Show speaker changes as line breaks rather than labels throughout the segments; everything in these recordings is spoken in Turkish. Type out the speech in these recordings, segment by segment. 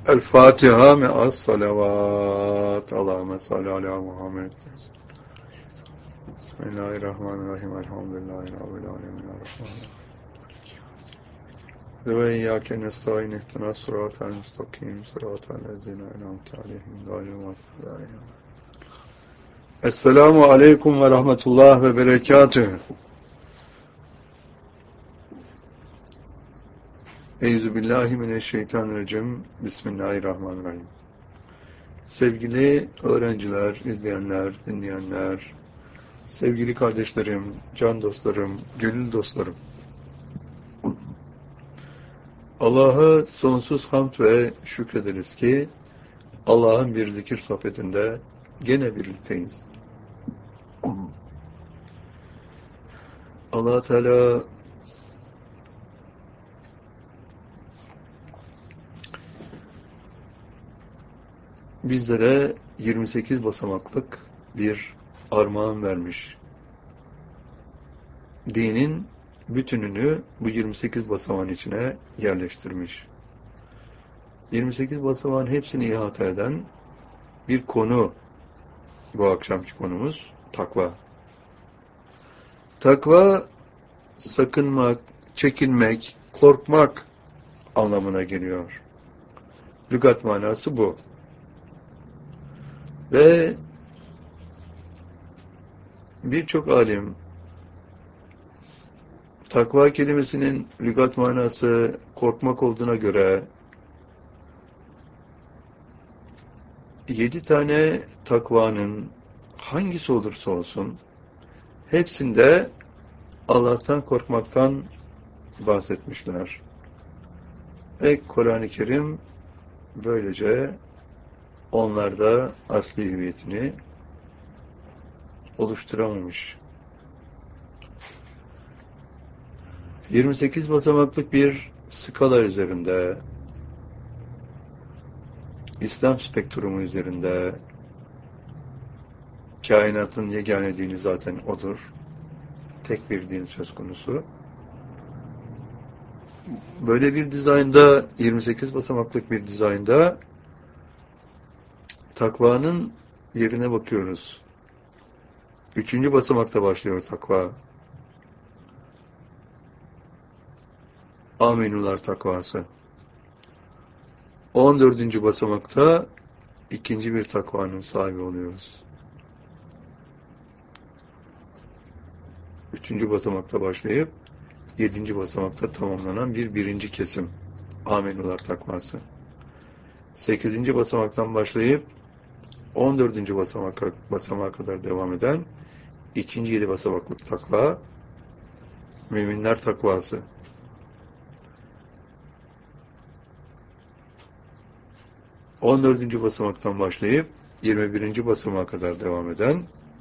El Fatiha me'as salavat. Allahümme salli ala Muhammed. Bismillahirrahmanirrahim. Elhamdülillahi Rabbil alemin. Ve iyyâke nestaîn ihdinas sıratal mustakîm sıratal lezîne en'amte aleyhim gâyril mağdûbi aleyhim. Esselamu aleyküm ve rahmetullah ve berekatühü. Euzubillahimineşşeytanirracim. Bismillahirrahmanirrahim. Sevgili öğrenciler, izleyenler, dinleyenler, sevgili kardeşlerim, can dostlarım, gönül dostlarım. Allah'a sonsuz hamd ve şükrederiz ki Allah'ın bir zikir sohbetinde gene birlikteyiz. Allah Teala bizlere 28 basamaklık bir armağan vermiş. Dinin bütününü bu 28 basamağın içine yerleştirmiş. 28 basamağın hepsini ihate eden bir konu, bu akşamki konumuz takva. Takva, sakınmak, çekinmek, korkmak anlamına geliyor. Lügat manası bu. Ve birçok alim takva kelimesinin lügat manası korkmak olduğuna göre 7 tane takvanın hangisi olursa olsun hepsinde Allah'tan korkmaktan bahsetmişler. Ve Kur'an-ı Kerim böylece onlarda asli hüviyetini oluşturamamış. 28 basamaklık bir skala üzerinde, İslam spektrumu üzerinde, kainatın yegane dini zaten odur. Tek bir din söz konusu. Böyle bir dizaynda, 28 basamaklık bir dizaynda takvanın yerine bakıyoruz. 3. basamakta başlıyor takva. Amenular takvası. 14. basamakta ikinci bir takvanın sahibi oluyoruz. 3. basamakta başlayıp 7. basamakta tamamlanan birinci kesim. Amenular takvası. 8. basamaktan başlayıp 14. basamağa kadar devam eden ikinci 7 basamaklık takva, müminler takvası. 14. basamaktan başlayıp 21. basamağa kadar devam eden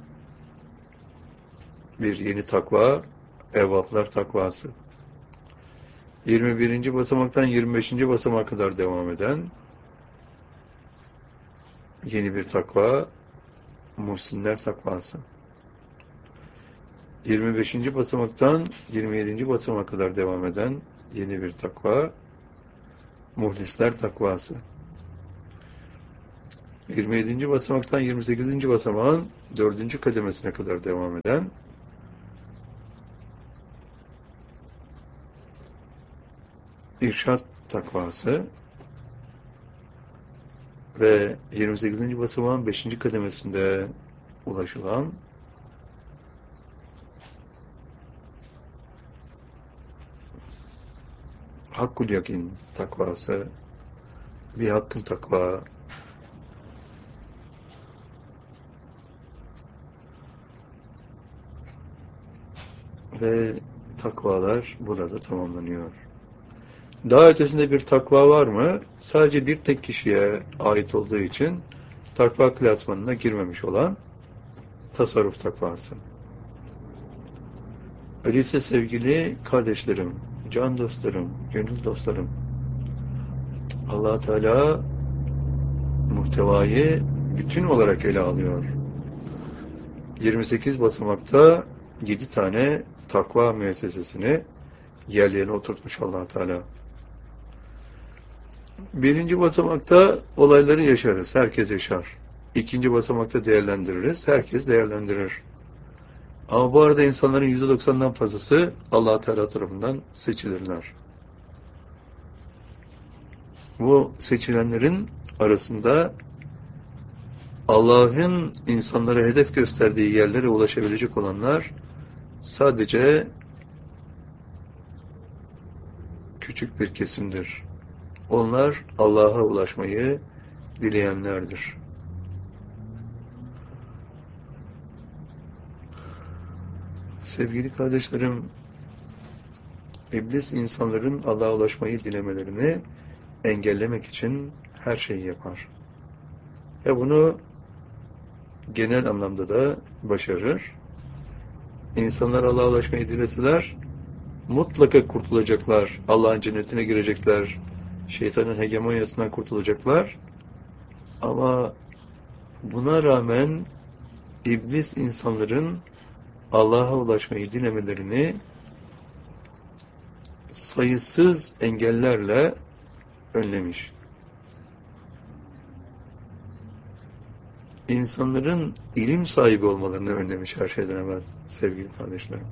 bir yeni takva, evvaplar takvası. 21. basamaktan 25. basamağa kadar devam eden yeni bir takva, muhsinler takvası. 25. basamaktan 27. basamağa kadar devam eden yeni bir takva, muhlisler takvası. 27. basamaktan 28. basamağın 4. kademesine kadar devam eden irşad takvası ve 28. basamağın 5. kademesinde ulaşılan hakkul yakin takvası, bir hakkın takva ve takvalar burada tamamlanıyor. Daha ötesinde bir takva var mı? Sadece bir tek kişiye ait olduğu için takva klasmanına girmemiş olan tasarruf takvası. Öyleyse sevgili kardeşlerim, can dostlarım, gönül dostlarım, Allah Teala muhtevayı bütün olarak ele alıyor. 28 basamakta 7 tane takva müessesesini yerlerine oturtmuş Allah Teala. Birinci basamakta olayları yaşarız. Herkes yaşar. İkinci basamakta değerlendiririz. Herkes değerlendirir. Ama bu arada insanların %90'dan fazlası Allah Teala tarafından seçilirler. Bu seçilenlerin arasında Allah'ın insanlara hedef gösterdiği yerlere ulaşabilecek olanlar sadece küçük bir kesimdir. Onlar Allah'a ulaşmayı dileyenlerdir. Sevgili kardeşlerim, İblis insanların Allah'a ulaşmayı dilemelerini engellemek için her şeyi yapar. Ve bunu genel anlamda da başarır. İnsanlar Allah'a ulaşmayı dileseler, mutlaka kurtulacaklar. Allah'ın cennetine girecekler. Şeytanın hegemonyasından kurtulacaklar. Ama buna rağmen İblis insanların Allah'a ulaşmayı dilemelerini sayısız engellerle önlemiş. İnsanların ilim sahibi olmalarını önlemiş her şeyden evvel sevgili kardeşlerim.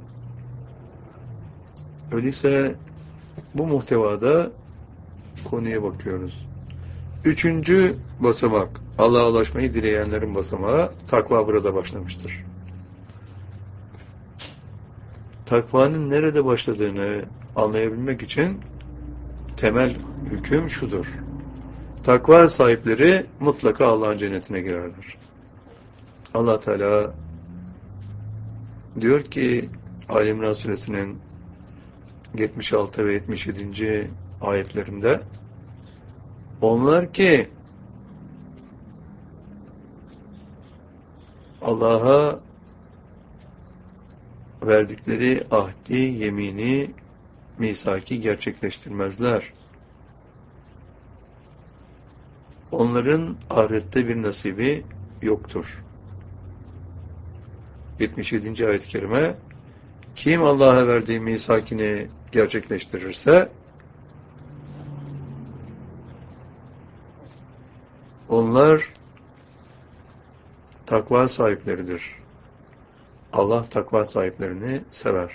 Öyleyse bu muhtevada konuya bakıyoruz. Üçüncü basamak, Allah'a ulaşmayı dileyenlerin basamağı, takva burada başlamıştır. Takvanın nerede başladığını anlayabilmek için temel hüküm şudur. Takva sahipleri mutlaka Allah'ın cennetine girerler. Allah Teala diyor ki Ali İmran Suresinin 76 ve 77. ayetlerinde onlar ki Allah'a verdikleri ahdi, yemini, misaki gerçekleştirmezler. Onların ahirette bir nasibi yoktur. 77. ayet-i kerime kim Allah'a verdiği misakini gerçekleştirirse onlar takva sahipleridir. Allah takva sahiplerini sever.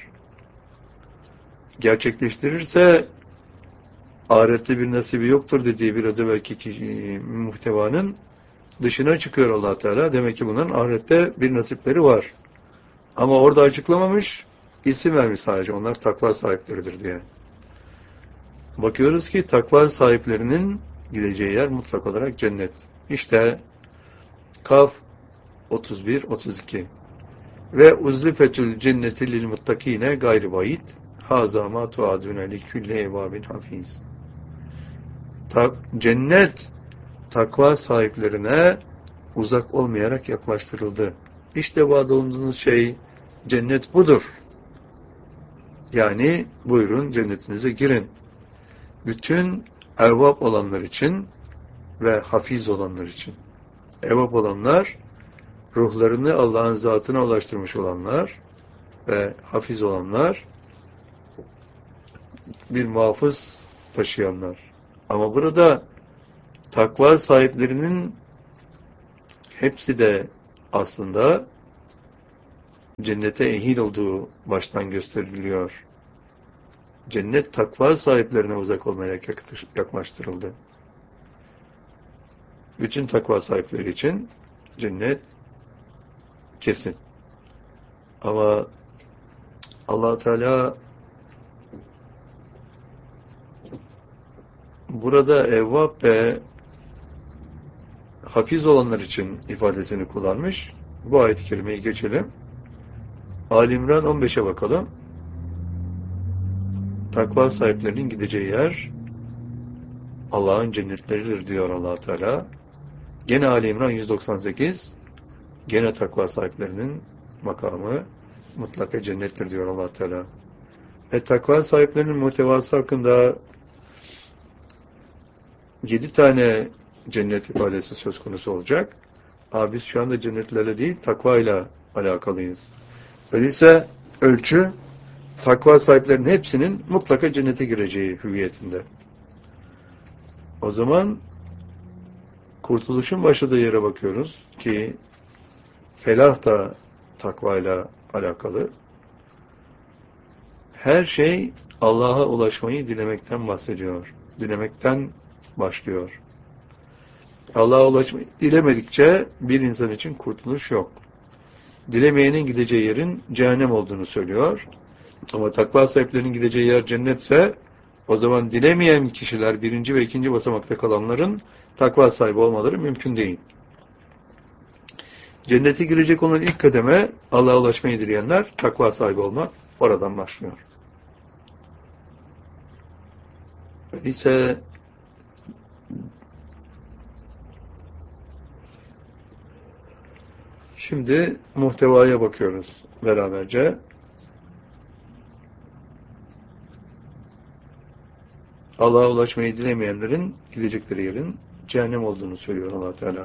Gerçekleştirirse ahirette bir nasibi yoktur dediği biraz evvelki muhtevanın dışına çıkıyor Allah Teala. Demek ki bunların ahirette bir nasipleri var. Ama orada açıklamamış, isim vermiş sadece. Onlar takva sahipleridir diye. Bakıyoruz ki takva sahiplerinin gideceği yer mutlak olarak cennet. İşte Kaf 31-32 ve uzlifetül cenneti lil muttakine gayri bayit haza ma tuadune li külli evabin hafiz. Cennet takva sahiplerine uzak olmayarak yaklaştırıldı. İşte vaat olunduğunuz şey cennet budur. Yani buyurun cennetinize girin. Bütün evvab olanlar için ve hafiz olanlar için. Evvab olanlar ruhlarını Allah'ın zatına ulaştırmış olanlar ve hafiz olanlar bir muhafız taşıyanlar. Ama burada takva sahiplerinin hepsi de aslında cennete ehil olduğu baştan gösteriliyor. Cennet takva sahiplerine uzak olmaya yaklaştırıldı. Bütün takva sahipleri için cennet kesin. Ama Allah Teala burada evvab ve hafiz olanlar için ifadesini kullanmış. Bu ayet-i kerimeyi geçelim. Ali İmran 15'e bakalım. Takva sahiplerinin gideceği yer Allah'ın cennetleridir diyor Allah Teala. Gene Ali İmran 198, gene takva sahiplerinin makamı mutlaka cennettir diyor Allah Teala. Ve takva sahiplerinin muhtevası hakkında 7 tane cennet ifadesi söz konusu olacak. Ama biz şu anda cennetlerle değil, takvayla alakalıyız. Öyleyse ölçü, takva sahiplerinin hepsinin mutlaka cennete gireceği hüviyetinde. O zaman kurtuluşun başladığı yere bakıyoruz ki felah da takvayla alakalı. Her şey Allah'a ulaşmayı dilemekten bahsediyor. Dilemekten başlıyor. Allah'a ulaşmayı dilemedikçe bir insan için kurtuluş yok. Dilemeyenin gideceği yerin cehennem olduğunu söylüyor. Ama takva sahiplerinin gideceği yer cennetse, o zaman dilemeyen kişiler, birinci ve ikinci basamakta kalanların takva sahibi olmaları mümkün değil. Cennete girecek olan ilk kademe, Allah'a ulaşmayı dileyenler, takva sahibi olmak oradan başlıyor. Öyleyse şimdi muhtevaya bakıyoruz beraberce. Allah'a ulaşmayı dilemeyenlerin gidecekleri yerin cehennem olduğunu söylüyor Allah Teala.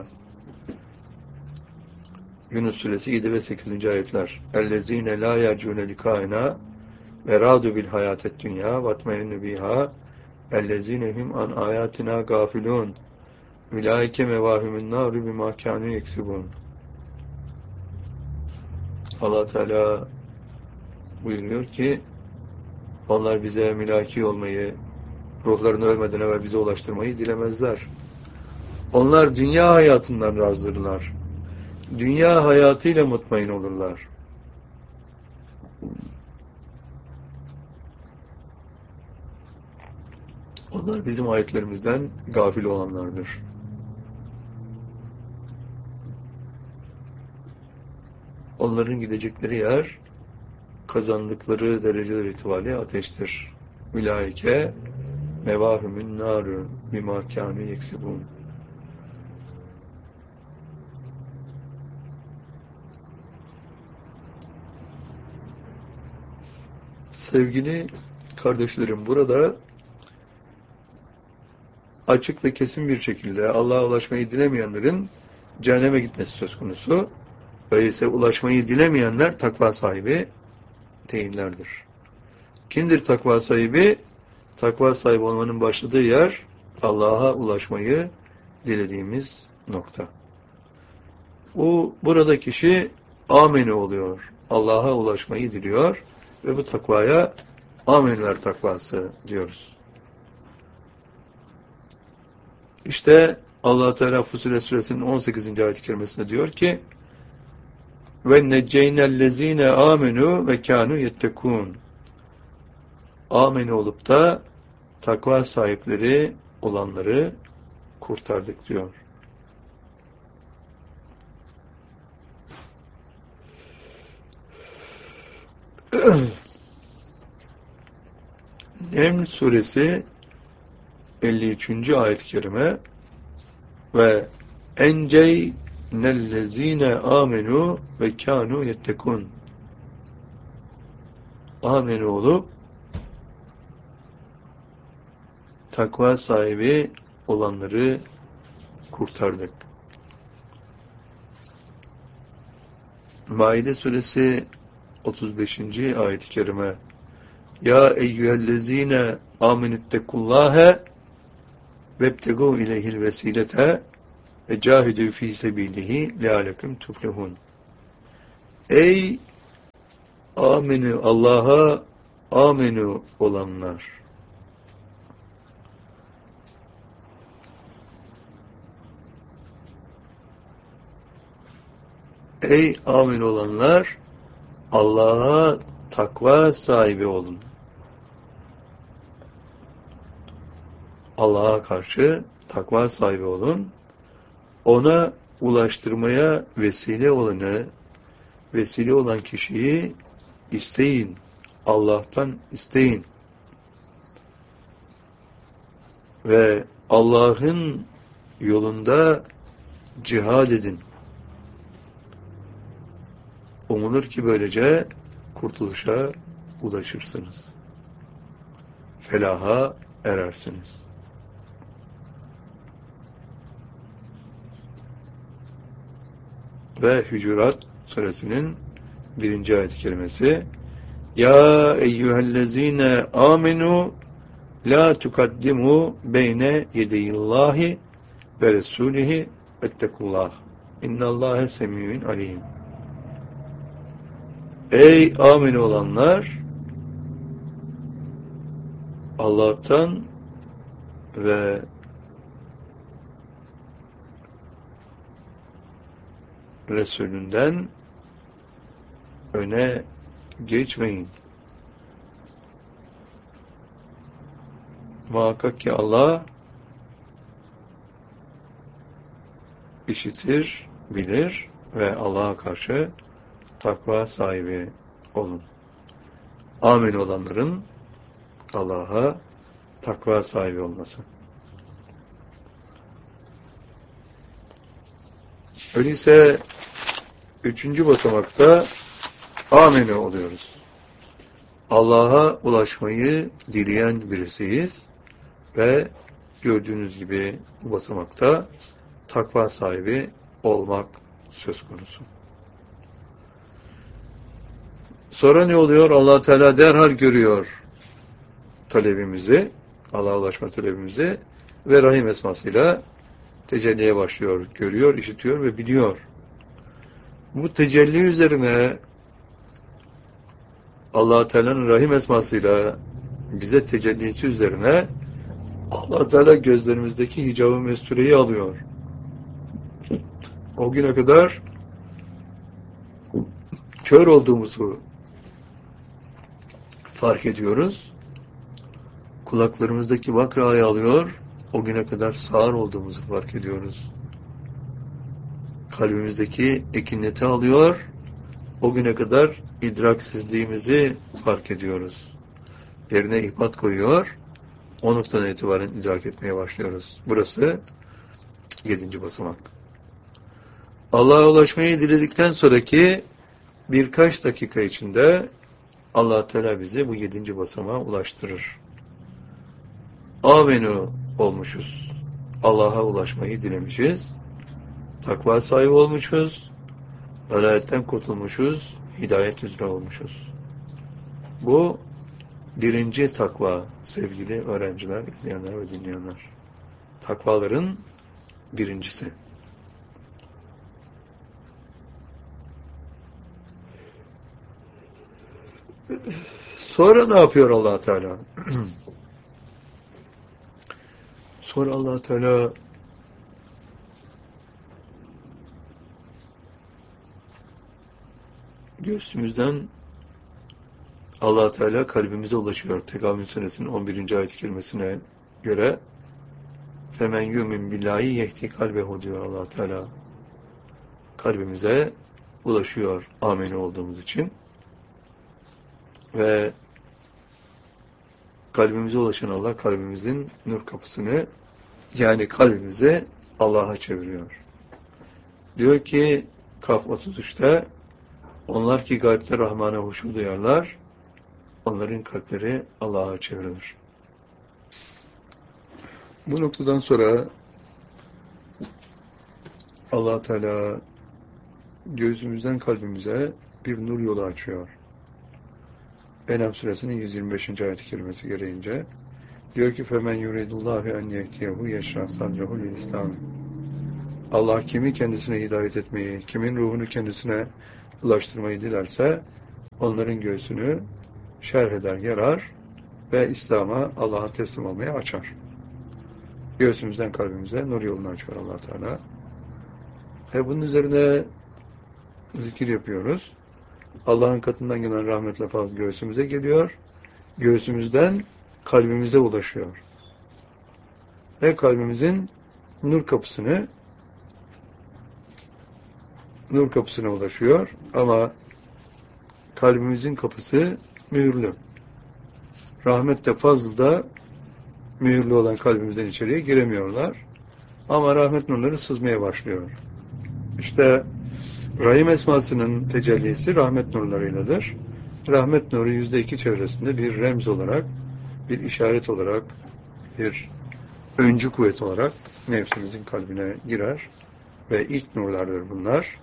Yunus Suresi 7 ve 8. ayetler. اَلَّذ۪ينَ لَا يَرْجُونَ لِقَائِنَا وَرَادُوا بِالْحَيَاةِ الدُّنْيَا وَاتْمَئِنُّ بِهَا اَلَّذ۪ينَ هُمْ عَنْ آيَاتِنَا غَافِلُونَ اُولَٰئِكَ مَوَاهُمُ النَّارِ بِمَا كَانُوا يَكْسِبُونَ. Allah Teala buyuruyor ki onlar bize mülaki olmayı, ruhlarını ölmeden evvel bize ulaştırmayı dilemezler. Onlar dünya hayatından razdırlar. Dünya hayatıyla mutmain olurlar. Onlar bizim ayetlerimizden gafil olanlardır. Onların gidecekleri yer, kazandıkları dereceler itibariyle ateştir. Ülaike mevahümün nâru bimâ kânû yeksibûn. Sevgili kardeşlerim, burada açık ve kesin bir şekilde Allah'a ulaşmayı dilemeyenlerin cehenneme gitmesi söz konusu. Öyleyse ulaşmayı dilemeyenler takva sahibi değillerdir. Kimdir takva sahibi? Takva sahibi olmanın başladığı yer Allah'a ulaşmayı dilediğimiz nokta. Burada kişi ameni oluyor. Allah'a ulaşmayı diliyor ve bu takvaya amenler takvası diyoruz. İşte Allah Teala Fussilet Suresinin 18. ayet-i kerimesinde diyor ki: "Ve necceynellezine amenu ve kanu yettekun." Ameni olup da takva sahipleri olanları kurtardık diyor. Neml Suresi 53. ayet-i kerime ve enceynellezine amenu ve kanu yettekun. Amenu olup takva sahibi olanları kurtardık. Maide Suresi 35. ayet-i kerime: Ya eyyühellezine amenüttekullâhe vebtegû ileyhil vesilete ve cahidû fî sebîlihi leâlekum tuflihun. Ey amenü Allah'a amenü olanlar! Ey amin olanlar, Allah'a takva sahibi olun. Allah'a karşı takva sahibi olun. Ona ulaştırmaya vesile olan kişiyi isteyin. Allah'tan isteyin. Ve Allah'ın yolunda cihad edin. Umulur ki böylece kurtuluşa ulaşırsınız. Felaha erersiniz. Ve Hücurat Suresinin 1. ayet-i kerimesi: Ya eyyühellezine amenu La tukaddimu beyne yedeyillahi ve resulihi vettekullah. İnnallâhe semî'ün alîm. Ey amin olanlar, Allah'tan ve Resulünden öne geçmeyin. Muhakkak ki Allah işitir, bilir ve Allah'a karşı takva sahibi olun. Amin olanların Allah'a takva sahibi olması. Öyleyse 3. basamakta amine oluyoruz. Allah'a ulaşmayı dileyen birisiyiz ve gördüğünüz gibi bu basamakta takva sahibi olmak söz konusu. Sonra ne oluyor? Allah Teala derhal görüyor talebimizi, Allah'a ulaşma talebimizi ve Rahim esmasıyla tecelliye başlıyor. Görüyor, işitiyor ve biliyor. Bu tecelli üzerine Allah Teala'nın Rahim esmasıyla bize tecellisi üzerine Allah Teala gözlerimizdeki hicab-ı mestureyi alıyor. O güne kadar kör olduğumuzu fark ediyoruz. Kulaklarımızdaki vakrayı alıyor. O güne kadar sağır olduğumuzu fark ediyoruz. Kalbimizdeki ekineti alıyor. O güne kadar idraksizliğimizi fark ediyoruz. Yerine ihbat koyuyor. O noktadan itibaren idrak etmeye başlıyoruz. Burası 7. basamak. Allah'a ulaşmayı diledikten sonraki birkaç dakika içinde Allah Teala bizi bu 7. basamağa ulaştırır. Amenu olmuşuz. Allah'a ulaşmayı dilemişiz. Takva sahibi olmuşuz. Dalaletten kurtulmuşuz. Hidayet üzere olmuşuz. Bu 1. takva sevgili öğrenciler, izleyenler ve dinleyenler. Takvaların 1'incisi. Sonra ne yapıyor Allah Teala? Sonra Allah Teala göğsümüzden Allah Teala kalbimize ulaşıyor. Tekavvün suresinin 11. ayet-i kerimesine göre femen yu'min billahi yehdi kalbehu diyor Allah Teala. Kalbimize ulaşıyor amin olduğumuz için. Ve kalbimize ulaşan Allah kalbimizin nur kapısını yani kalbimizi Allah'a çeviriyor. Diyor ki Kaf 33'te onlar ki gaybte Rahman'a huşu duyarlar, onların kalpleri Allah'a çevrilir. Bu noktadan sonra Allah Teala gözümüzden kalbimize bir nur yolu açıyor. En'am suresinin 125. ayet-i kerimesi gereğince diyor ki femen yuridullahu en yehdiyehu yeşrah sadrahu lil İslam. Allah kimi kendisine hidayet etmeyi, kimin ruhunu kendisine ulaştırmayı dilerse onların göğsünü şerh eder, yarar ve İslam'a, Allah'a teslim olmaya açar. Göğsümüzden kalbimize nur yolunu açıyor Allah Teala. Ve bunun üzerine zikir yapıyoruz. Allah'ın katından gelen rahmetle fazla göğsümüze geliyor. Göğsümüzden kalbimize ulaşıyor. Ve kalbimizin nur kapısına ulaşıyor. Ama kalbimizin kapısı mühürlü. Rahmetle fazla da mühürlü olan kalbimizden içeriye giremiyorlar. Ama rahmet nurları sızmaya başlıyor. İşte Rahim esmasının tecellisi rahmet nurlarıyladır. Rahmet nuru %2 çevresinde bir remz olarak, bir işaret olarak, bir öncü kuvvet olarak nefsimizin kalbine girer ve ilk nurlardır bunlar.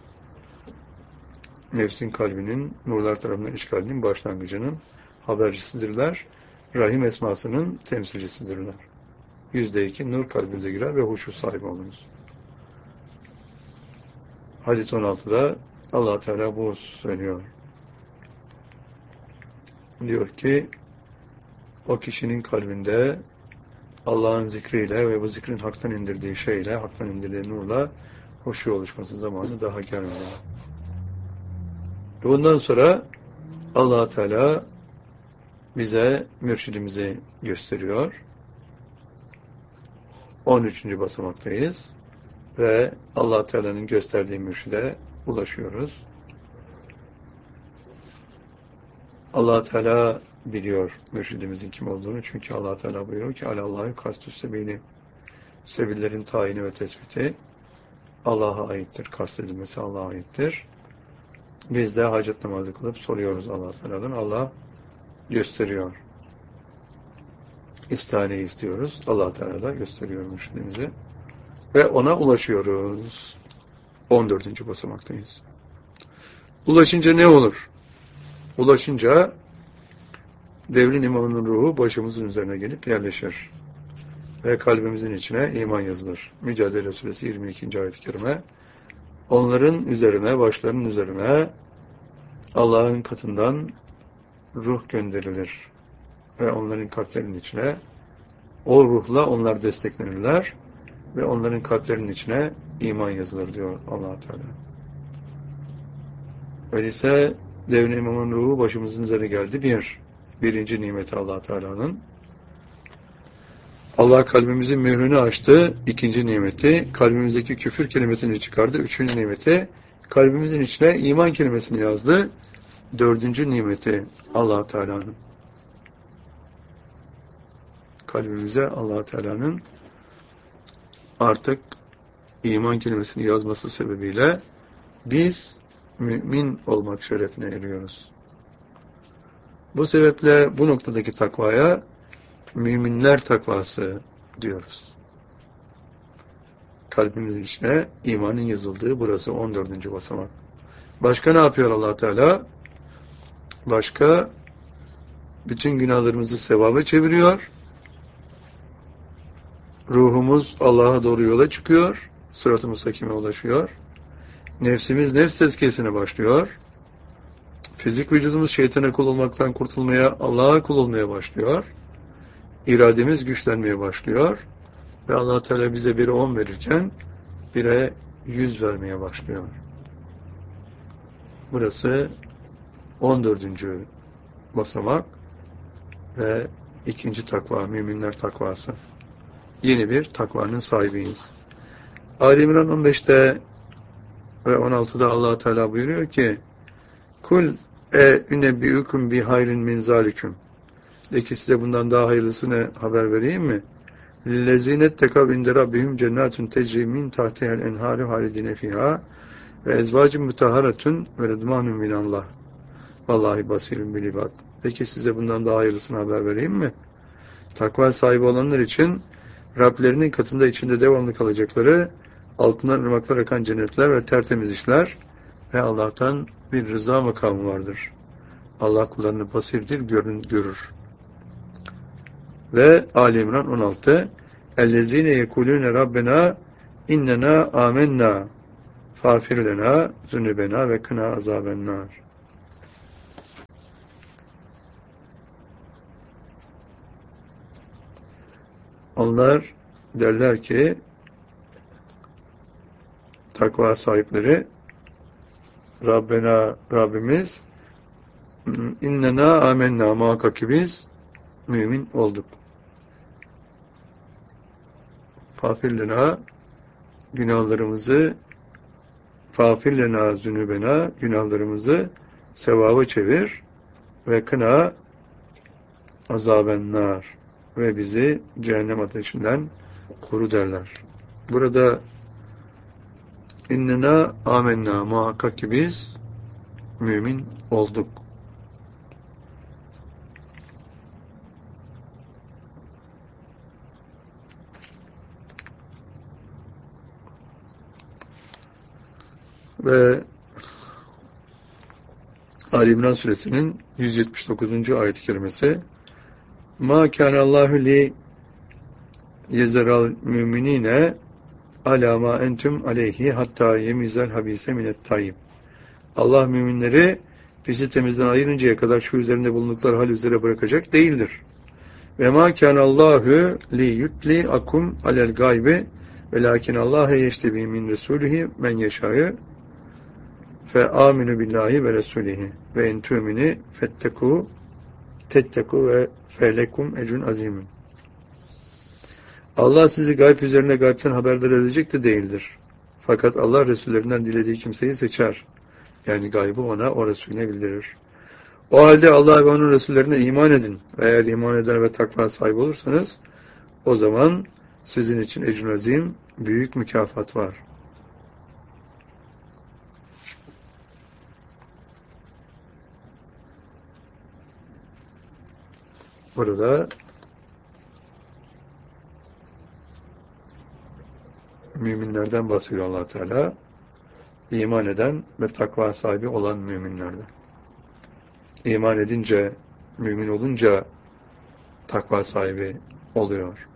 Nefsin kalbinin nurlar tarafından işgalinin başlangıcının habercisidirler Rahim esmasının temsilcisidirler. %2 nur kalbinize girer ve huşu sahibi olunuz. Hadis 16'da Allah Teala bu söylüyor. Diyor ki o kişinin kalbinde Allah'ın zikriyle ve bu zikrin haktan indirdiği şeyle, haktan indirdiği nurla huşu oluşması zamanı daha gelmedi. Bundan sonra Allah Teala bize mürşidimizi gösteriyor. 13. basamaktayız ve Allah Teala'nın gösterdiği mürşide ulaşıyoruz. Allah Teala biliyor mürşidimizin kim olduğunu, çünkü Allah Teala buyuruyor ki Alallahü kastüs sebili, sebillerin tayini ve tespiti Allah'a aittir. Kastedilmesi Allah'a aittir. Biz de hacet namazı kılıp soruyoruz Allah Teala'dan. Allah gösteriyor. İstihaneyi istiyoruz. Allah Teala da gösteriyor mürşidimizi. Ve ona ulaşıyoruz. 14. basamaktayız. Ulaşınca ne olur? Ulaşınca devrin imamının ruhu başımızın üzerine gelip yerleşir. Ve kalbimizin içine iman yazılır. Mücadele Suresi 22. ayet-i kerime. Onların üzerine, başlarının üzerine Allah'ın katından ruh gönderilir. Ve onların kalplerinin içine o ruhla onlar desteklenirler. Ve onların kalplerinin içine iman yazılır diyor Allah Teala. Öyleyse devrin imamın ruhu başımızın üzerine geldi. Birinci nimeti Allah Teala'nın. Allah kalbimizin mührünü açtı. İkinci nimeti. Kalbimizdeki küfür kelimesini çıkardı. Üçüncü nimeti. Kalbimizin içine iman kelimesini yazdı. Dördüncü nimeti Allah Teala'nın. Kalbimize Allah Teala'nın artık iman kelimesini yazması sebebiyle biz mümin olmak şerefine eriyoruz. Bu sebeple bu noktadaki takvaya müminler takvası diyoruz. Kalbimizin içine imanın yazıldığı burası 14. basamak. Başka ne yapıyor Allah Teala? Başka bütün günahlarımızı sevaba çeviriyor. Ruhumuz Allah'a doğru yola çıkıyor. Sırat-ı müstakime ulaşıyor. Nefsimiz nefs tezkiyesine başlıyor. Fizik vücudumuz şeytana kul olmaktan kurtulmaya, Allah'a kul olmaya başlıyor. İrademiz güçlenmeye başlıyor. Ve Allah Teala bize 1'e 10 verirken 1'e 100 vermeye başlıyor. Burası 14. basamak ve ikinci takva, müminler takvası. Yeni bir takvanın sahibiyiz. Ali İmran 15'te ve 16'da Allah Teala buyuruyor ki Kul ünebbi'ukum bi hayrin min zalikum. De ki size bundan daha hayırlısını haber vereyim mi? Lillezine tekav inde rabbihim cennetun tecri min tahtiha'l enharu halidine fiha ve ezvacun mutahharatun ve ridvanun minallah. Vallahi basirun bil ibad. Peki size bundan daha hayırlısını haber vereyim mi? Takva sahibi olanlar için Rablerinin katında içinde devamlı kalacakları altından ırmaklar akan cennetler ve tertemiz işler ve Allah'tan bir rıza makamı vardır. Allah kullarını basirdir, görür. Ve Ali İmran 16 اَلَّذ۪ينَ يَكُولُونَ رَبَّنَا اِنَّنَا آمَنَّا فَاغْفِرْ لَنَا ذُنُوبَنَا وَقِنَا عَذَابَ النَّارِ. Onlar derler ki takva sahipleri Rabbimiz innena amennâ muhakkak ki biz mümin olduk. Fâfirlena günahlarımızı zünübena günahlarımızı sevaba çevir ve kına azâbennâr ve bizi cehennem ateşinden koru derler. Burada innena amennâ muhakkak ki biz mümin olduk. Ve Ali İmran suresinin 179. ayet-i kerimesi Ma kânallâhu li yezeral müminine alâ mâ entüm aleyhi hattâ yemizel habîse minet tayyib. Allah müminleri pisi temizden ayırıncaya kadar şu üzerinde bulundukları hal üzere bırakacak değildir. Ve mâ kânallâhu li yutli akum alel gaybi velakin Allâhe yeştebi min resûlihi men yeşâ'ı fe aminu billahi ve resulihi ve en tu'minu fetteku tetteku ve felekum ecrun azimun. Allah sizi gayb üzerine gaybten haberdar edecek de değildir. Fakat Allah Resullerinden dilediği kimseyi seçer. Yani gaybı ona, o Resulüne bildirir. O halde Allah ve onun Resullerine iman edin. Ve eğer iman eder ve takva sahibi olursanız, o zaman sizin için ecrun azim, büyük mükafat var. Burada müminlerden bahsediyor Allah Teala. İman eden ve takva sahibi olan müminlerden. İman edince, mümin olunca takva sahibi oluyor.